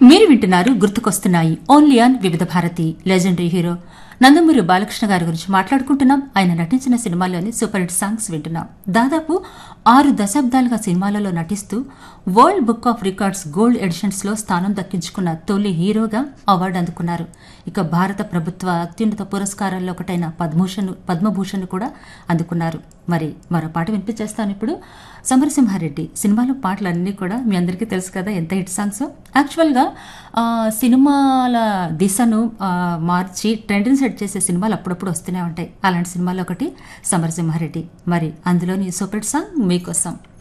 మీరు వింటున్నారు గుర్తుకొస్తున్నాయి ఓన్లీ ఆన్ వివిధ భారతి. లెజెండరీ హీరో నందమూరి బాలకృష్ణ గారి గురించి మాట్లాడుకుంటున్నాం. ఆయన నటించిన సినిమాల్లోని సూపర్ హిట్ సాంగ్స్ వింటున్నాం. దాదాపు 6 దశాబ్దాలుగా సినిమాలలో నటిస్తూ world book of records gold editions లో స్థానం దక్కించుకున్న తొలి హీరోగా అవార్డు అందుకున్నారు. ఇక భారత ప్రభుత్వ అత్యున్నత పురస్కారాల్లో ఒకటైన పద్మభూషణ్ కూడా అందుకున్నారు. మరి మరో పాట వినిపించేస్తాను ఇప్పుడు. సమరసింహారెడ్డి సినిమాలో పాటలన్నీ కూడా మీ అందరికీ తెలుసు కదా ఎంత హిట్ సాంగ్స్. యాక్చువల్గా సినిమాల దిశను మార్చి ట్రెండ్ని సెట్ చేసే సినిమాలు అప్పుడప్పుడు వస్తూనే ఉంటాయి. అలాంటి సినిమాలో ఒకటి సమరసింహారెడ్డి. మరి అందులోని సూపర్ హిట్ సాంగ్ మీకోసం.